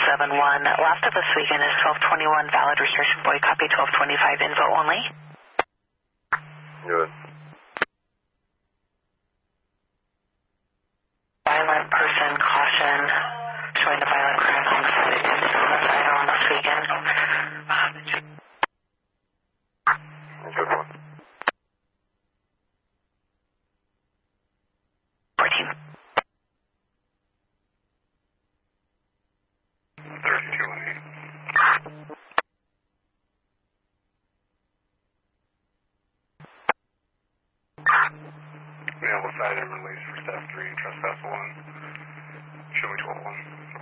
1271. Last of this weekend is 1221, valid restriction boy, copy 1225, info only. Good. Violent person, caution, showing the violent crime homicide in suicide on this weekend. Good one. 14. 3218. Mail aside and release for staff 3, trespass 1. Show me 12-1.